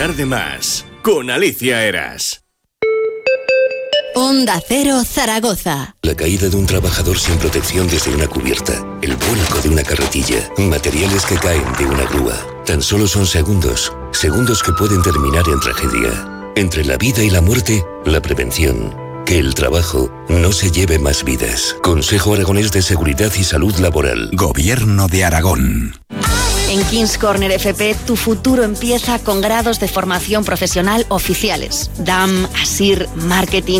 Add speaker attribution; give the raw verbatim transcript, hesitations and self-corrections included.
Speaker 1: ganar de más. Con Alicia Eras.
Speaker 2: Onda Cero Zaragoza.
Speaker 3: La caída de un trabajador sin protección desde una cubierta, el vuelco de una carretilla, materiales que caen de una grúa. Tan solo son segundos, segundos que pueden terminar en tragedia. Entre la vida y la muerte, la prevención. Que el trabajo no se lleve más vidas. Consejo Aragonés de Seguridad y Salud Laboral.
Speaker 4: Gobierno de Aragón.
Speaker 2: En King's Corner F P, tu futuro empieza con grados de formación profesional oficiales. D A M, ASIR, Marketing,